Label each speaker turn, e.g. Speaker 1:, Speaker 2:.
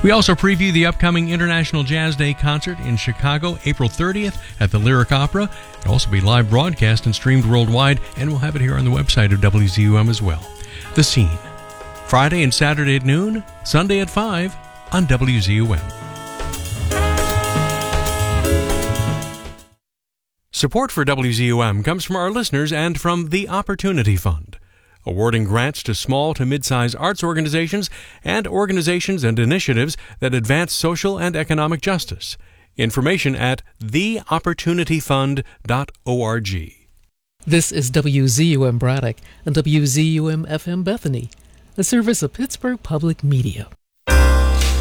Speaker 1: We also preview the upcoming International Jazz Day concert in Chicago, April 30th at the Lyric Opera. It'll also be live broadcast and streamed worldwide, and we'll have it here on the website of WZUM as well. The Scene, Friday and Saturday at noon, Sunday at 5 on WZUM. Support for WZUM comes from our listeners and from the Opportunity Fund, awarding grants to small to mid-size arts organizations and initiatives that advance social and economic justice. Information at theopportunityfund.org.
Speaker 2: This is WZUM Braddock and WZUM FM Bethany, a service of Pittsburgh Public Media.